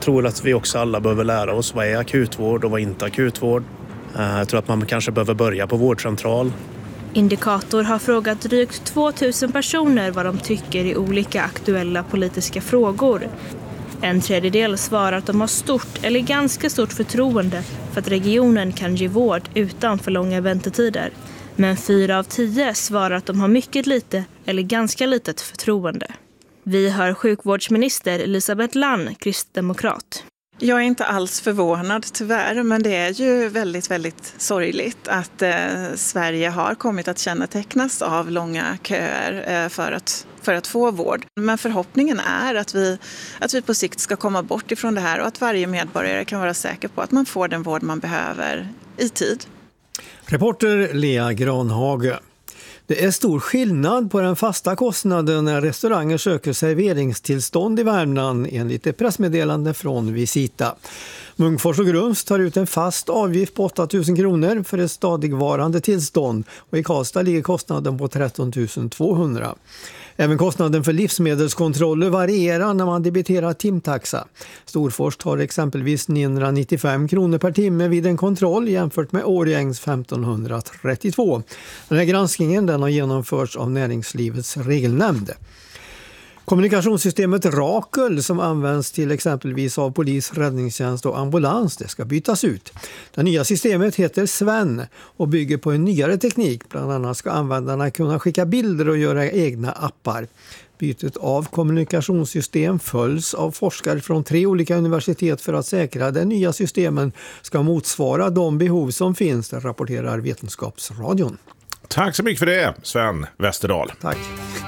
tror att vi också alla behöver lära oss vad är akutvård och vad är inte akutvård. Jag tror att man kanske behöver börja på vårdcentral. Indikator har frågat drygt 2000 personer vad de tycker i olika aktuella politiska frågor. 1/3 svarar att de har stort eller ganska stort förtroende för att regionen kan ge vård utan för långa väntetider. Men 4 av 10 svarar att de har mycket lite eller ganska litet förtroende. Vi hör sjukvårdsminister Elisabeth Lann, kristdemokrat. Jag är inte alls förvånad tyvärr, men det är ju väldigt, väldigt sorgligt att Sverige har kommit att kännetecknas av långa köer för att få vård. Men förhoppningen är att vi på sikt ska komma bort ifrån det här och att varje medborgare kan vara säker på att man får den vård man behöver i tid. Reporter Lea Granhage. Det är stor skillnad på den fasta kostnaden när restauranger söker serveringstillstånd i Värmland enligt ett pressmeddelande från Visita. Munkfors och Grums tar ut en fast avgift på 8 000 kronor för ett stadigvarande tillstånd och i Karlstad ligger kostnaden på 13 200. Även kostnaden för livsmedelskontroller varierar när man debiterar timtaxa. Storfors tar exempelvis 995 kronor per timme vid en kontroll jämfört med Årjängs 1532. Den här granskningen den har genomförts av Näringslivets regelnämnd. Kommunikationssystemet Rakel som används till exempelvis av polis, räddningstjänst och ambulans, det ska bytas ut. Det nya systemet heter Sven och bygger på en nyare teknik. Bland annat ska användarna kunna skicka bilder och göra egna appar. Bytet av kommunikationssystem följs av forskare från 3 olika universitet för att säkra att den nya systemen ska motsvara de behov som finns, det rapporterar Vetenskapsradion. Tack så mycket för det, Sven Westerdahl. Tack.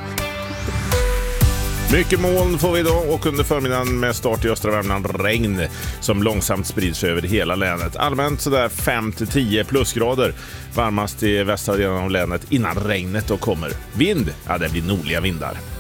Mycket moln får vi idag och under förmiddagen med start i östra Värmland regn som långsamt sprids över hela länet. Allmänt sådär 5-10 plusgrader. Varmast i västra delen av länet innan regnet då kommer. Vind, ja det blir nordliga vindar.